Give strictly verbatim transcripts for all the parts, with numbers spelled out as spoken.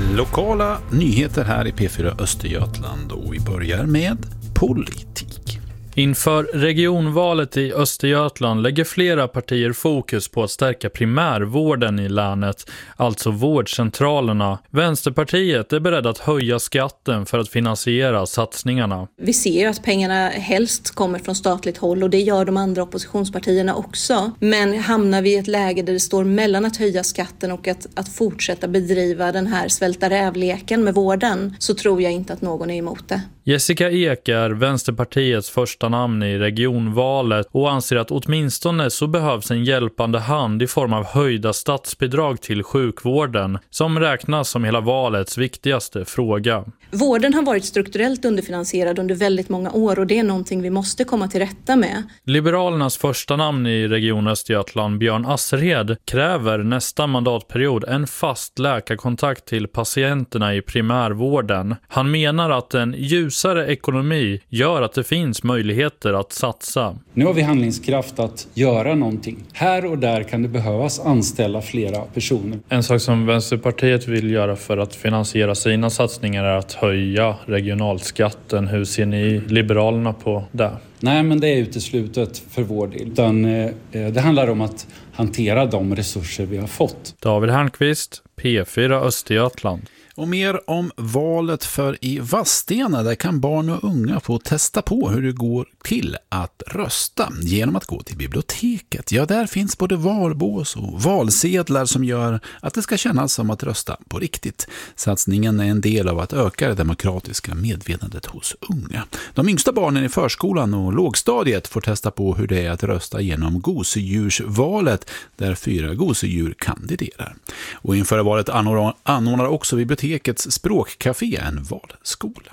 Lokala nyheter här i P fyra Östergötland och vi börjar med politik. Inför regionvalet i Östergötland lägger flera partier fokus på att stärka primärvården i länet, alltså vårdcentralerna. Vänsterpartiet är beredd att höja skatten för att finansiera satsningarna. Vi ser ju att pengarna helst kommer från statligt håll och det gör de andra oppositionspartierna också. Men hamnar vi i ett läge där det står mellan att höja skatten och att, att fortsätta bedriva den här svälta rävleken med vården, så tror jag inte att någon är emot det. Jessica Ek är Vänsterpartiets första namn i regionvalet och anser att åtminstone så behövs en hjälpande hand i form av höjda statsbidrag till sjukvården, som räknas som hela valets viktigaste fråga. Vården har varit strukturellt underfinansierad under väldigt många år och det är någonting vi måste komma till rätta med. Liberalernas första namn i Region Östergötland, Björn Asserhed, kräver nästa mandatperiod en fast läkarkontakt till patienterna i primärvården. Han menar att en ljusare ekonomi gör att det finns möjligheter att satsa. Nu har vi handlingskraft att göra någonting. Här och där kan det behövas anställa flera personer. En sak som Vänsterpartiet vill göra för att finansiera sina satsningar är att höja regionalskatten. Hur ser ni Liberalerna på det? Nej, men det är uteslutet för vår del. Utan, eh, det handlar om att hantera de resurser vi har fått. David Hernqvist, P fyra Östergötland. Och mer om valet för i Vadstena, där kan barn och unga få testa på hur det går till att rösta genom att gå till biblioteket. Ja, där finns både valbås och valsedlar som gör att det ska kännas som att rösta på riktigt. Satsningen är en del av att öka det demokratiska medvetandet hos unga. De yngsta barnen i förskolan och lågstadiet får testa på hur det är att rösta genom gosedjursvalet, där fyra gosedjur kandiderar. Och inför valet anordnar också biblioteket Bibliotekets språkcafé en valskola.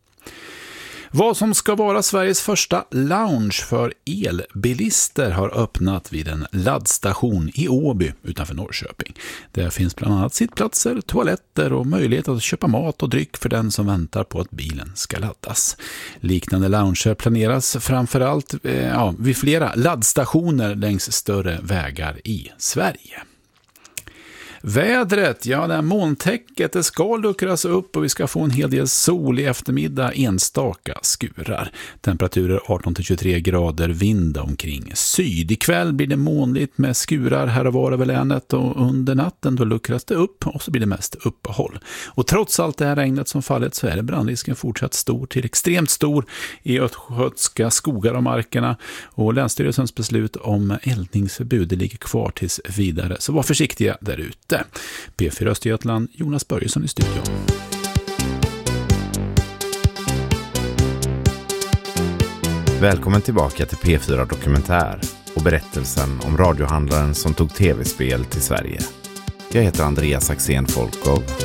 Vad som ska vara Sveriges första lounge för elbilister har öppnat vid en laddstation i Åby utanför Norrköping. Där finns bland annat sittplatser, toaletter och möjlighet att köpa mat och dryck för den som väntar på att bilen ska laddas. Liknande lounger planeras framförallt eh, ja, vid flera laddstationer längs större vägar i Sverige. Vädret, ja det här molntäcket, det ska luckras upp och vi ska få en hel del sol i eftermiddag, enstaka skurar. Temperaturer arton till tjugotre grader, vind omkring syd. Ikväll blir det molnigt med skurar här och var över länet och under natten då luckras det upp och så blir det mest uppehåll. Och trots allt det här regnet som fallit så är det brandrisken fortsatt stor till extremt stor i östgötska skogar och markerna och Länsstyrelsens beslut om eldningsförbud ligger kvar tills vidare. Så var försiktiga där ute. P fyra Östergötland, Jonas Börjesson i studion. Välkommen tillbaka till P fyra Dokumentär och berättelsen om radiohandlaren som tog tv-spel till Sverige. Jag heter Andreas Axén Folkov